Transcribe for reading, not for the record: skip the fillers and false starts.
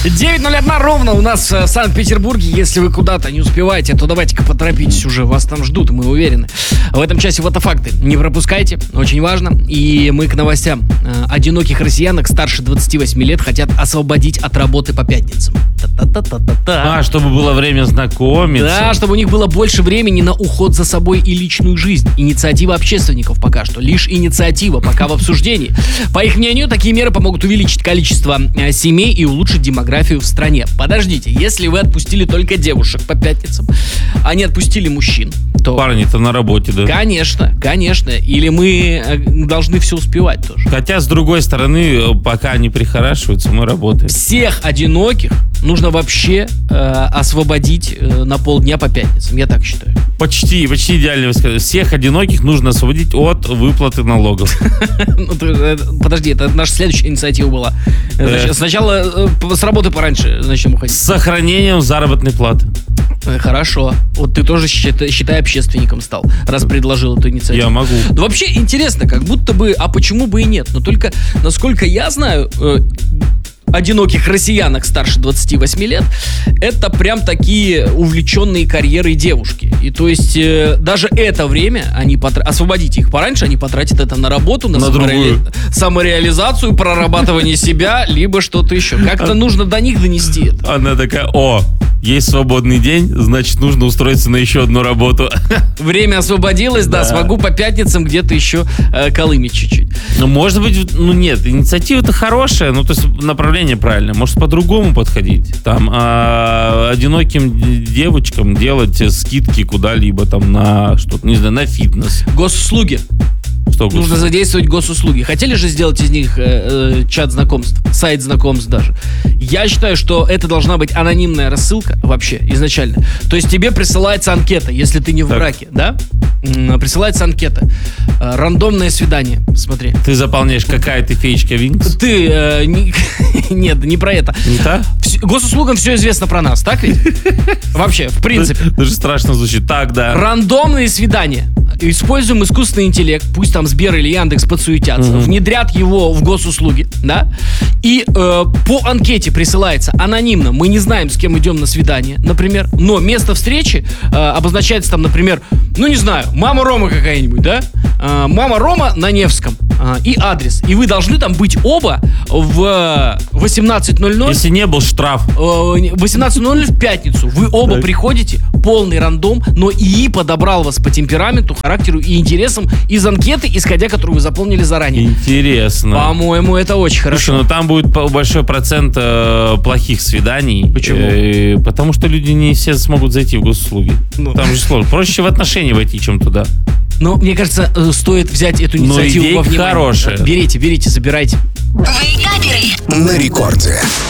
9:01 ровно у нас в Санкт-Петербурге. Если вы куда-то не успеваете, то давайте-ка поторопитесь уже. Вас там ждут, мы уверены. В этом часе фотофакты не пропускайте, очень важно. И мы к новостям. Одиноких россиянок старше 28 лет хотят освободить от работы по пятницам. Чтобы было время знакомиться. Да, чтобы у них было больше времени на уход за собой и личную жизнь. Инициатива общественников пока что. Лишь инициатива, пока в обсуждении. По их мнению, такие меры помогут увеличить количество семей и улучшить демографию в стране. Подождите, если вы отпустили только девушек по пятницам, а не отпустили мужчин, то... Парни-то на работе, да? Конечно. Или мы должны все успевать тоже. Хотя, с другой стороны, пока они прихорашиваются, мы работаем. Всех одиноких нужно вообще освободить на полдня по пятницам. Я так считаю. Почти идеально вы сказали. Всех одиноких нужно освободить от выплаты налогов. Подожди, это наша следующая инициатива была. Сначала с работы пораньше начнем уходить. С сохранением заработной платы. Хорошо. Вот ты тоже, считай, общественником стал, раз предложил эту инициативу. Я могу. Ну, вообще интересно, как будто бы, а почему бы и нет? Но только, насколько я знаю, одиноких россиянок старше 28 лет это прям такие увлеченные карьерой девушки. И то есть даже это время они освободите их пораньше, они потратят это на работу, на самореализацию, прорабатывание себя, либо что-то еще. Как-то нужно до них донести это. Она такая: есть свободный день, значит, нужно устроиться на еще одну работу. Время освободилось, да, смогу по пятницам где-то еще колымить чуть-чуть. Ну, может быть, нет, инициатива-то хорошая, то есть направление правильное. Может, по-другому подходить. Там одиноким девочкам делать скидки куда-либо там на что-то, не знаю, на фитнес. Госуслуги. Нужно задействовать госуслуги. Хотели же сделать из них чат знакомств, сайт знакомств даже. Я считаю, что это должна быть анонимная рассылка вообще изначально. То есть тебе присылается анкета, если ты не в браке, да? Присылается анкета. Рандомное свидание. Смотри. Ты заполняешь, какая ты феечка Винкс? Ты... Нет, не про это. Не та? Госуслугам все известно про нас, так ведь? Вообще, в принципе. Даже страшно звучит. Так, да. Рандомные свидания. Используем искусственный интеллект, пусть там Сбер или Яндекс подсуетятся, внедрят его в госуслуги, да, и по анкете присылается анонимно, мы не знаем, с кем идем на свидание, например, но место встречи обозначается там, например, не знаю, мама Рома какая-нибудь, да, мама Рома на Невском, и адрес, и вы должны там быть оба в 18:00. Если не был, штраф. 18:00 в пятницу, вы оба приходите, полный рандом, но ИИ подобрал вас по темпераменту, характеру и интересам из анкеты, исходя которую вы заполнили заранее. Интересно. По-моему, это очень хорошо. Слушай, там будет большой процент плохих свиданий. Почему? Потому что люди не все смогут зайти в госуслуги. Там же сложно. Проще в отношения войти, чем туда. Но мне кажется, стоит взять эту инициативу во внимание. Хорошая. Берите, забирайте. Вейкаперы на рекорде.